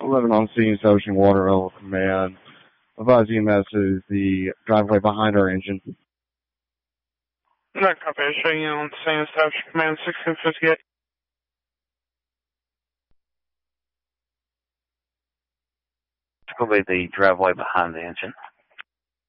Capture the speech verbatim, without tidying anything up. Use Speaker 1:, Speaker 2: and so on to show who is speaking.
Speaker 1: eleven on scene, establishing water level command. Advise E M S is the driveway behind our engine.
Speaker 2: No copy. Showing you on scene, establishing command sixteen fifty-eight.
Speaker 3: Will be the driveway behind the engine.